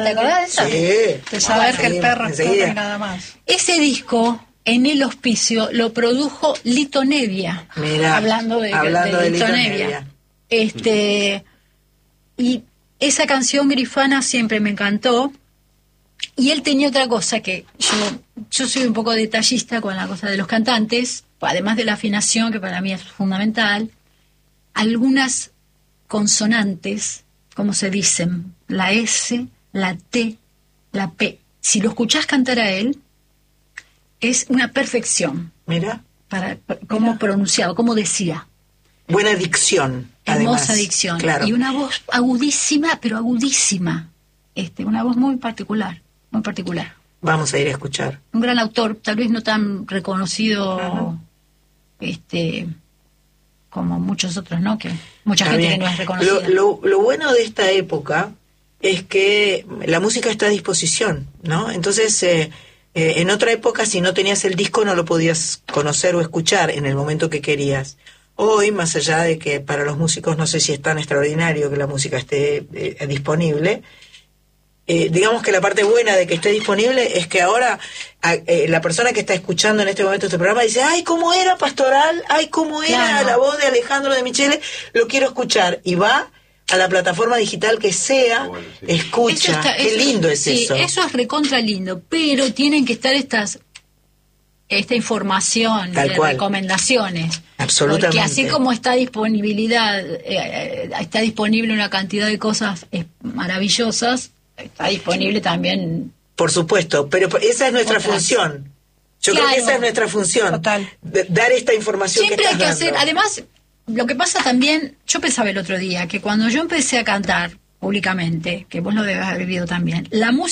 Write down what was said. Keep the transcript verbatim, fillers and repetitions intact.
¿te acordás de eso? Sí. De saber Ah, que el sí, perro es enseguida. perro y nada más. Ese disco, en el hospicio, lo produjo Lito Nevia. Mirá, hablando de, hablando de de Lito Lito Nevia. Nevia. Este, y esa canción Grifana siempre me encantó. Y él tenía otra cosa que yo, yo soy un poco detallista con la cosa de los cantantes, además de la afinación, que para mí es fundamental. Algunas consonantes, como se dicen, la S, la T, la P. Si lo escuchás cantar a él, es una perfección. Mira, Para cómo pronunciaba, cómo decía. buena dicción. Hermosa además. dicción. Claro. Y una voz agudísima, pero agudísima. Este, una voz muy particular, muy particular. Vamos a ir a escuchar. Un gran autor, tal vez no tan reconocido, Ajá. este, como muchos otros, ¿no? Que mucha Está gente bien. que no es reconocida. Lo, lo, lo bueno de esta época es que la música está a disposición, ¿no? Entonces, eh, eh, en otra época, si no tenías el disco, no lo podías conocer o escuchar en el momento que querías. Hoy, más allá de que para los músicos no sé si es tan extraordinario que la música esté eh, disponible, eh, digamos que la parte buena de que esté disponible es que ahora a, eh, la persona que está escuchando en este momento este programa dice, ay, ¿cómo era Pastoral? Ay, ¿cómo era Claro. la voz de Alejandro de Michele? Lo quiero escuchar. Y va a la plataforma digital que sea, Bueno, sí. escucha. Eso está- Qué eso- lindo es sí, eso. eso es recontra lindo, pero tienen que estar estas esta información, Tal de cual. recomendaciones. Absolutamente. Porque así como está disponibilidad, eh, eh, está disponible una cantidad de cosas eh, maravillosas, está disponible también. Por supuesto, pero esa es nuestra Otras. función. Yo Claro. creo que esa es nuestra función. Total. D- dar esta información Siempre que hay estás que hacer, dando. además, lo que pasa también, yo pensaba el otro día, que cuando yo empecé a cantar públicamente, que vos lo debes haber vivido también, la música